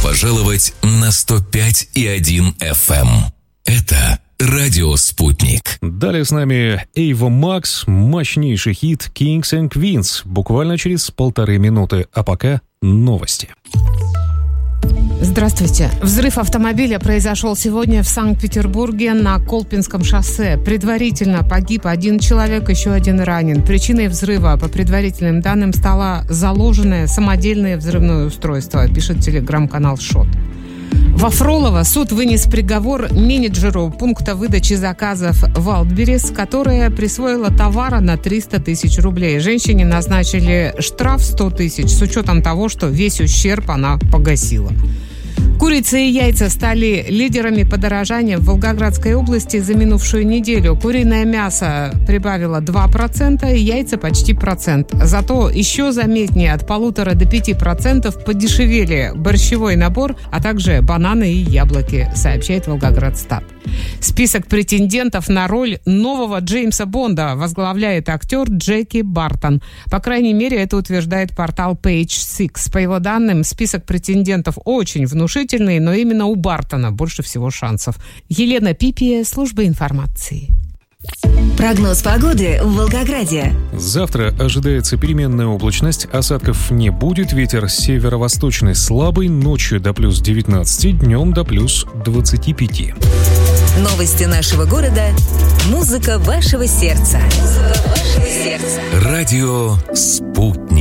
пожаловать на 105,1 FM. Это Радио Спутник. Далее с нами Ava Max, мощнейший хит Kings and Queens, буквально через 1,5 минуты. А пока новости. Здравствуйте. Взрыв автомобиля произошел сегодня в Санкт-Петербурге на Колпинском шоссе. Предварительно погиб 1 человек, еще 1 ранен. Причиной взрыва, по предварительным данным, стало заложенное самодельное взрывное устройство, пишет телеграм-канал «Шот». Во Фролово суд вынес приговор менеджеру пункта выдачи заказов «Валдберрис», которая присвоила товара на 300 тысяч рублей. Женщине назначили штраф 100 тысяч с учетом того, что весь ущерб она погасила. Курица и яйца стали лидерами подорожания в Волгоградской области за минувшую неделю. Куриное мясо прибавило 2%, яйца почти 1%. Зато еще заметнее от 1,5 до 5% подешевели борщевой набор, а также бананы и яблоки, сообщает Волгоградстат. Список претендентов на роль нового Джеймса Бонда возглавляет актер Джеки Бартон. По крайней мере, это утверждает портал Page Six. По его данным, список претендентов очень внушительный, но именно у Бартона больше всего шансов. Елена Пипия, служба информации. Прогноз погоды в Волгограде. Завтра ожидается переменная облачность, осадков не будет, ветер северо-восточный слабый, ночью до плюс 19, днем до плюс 25. Новости нашего города. Музыка вашего сердца. Радио Спутник.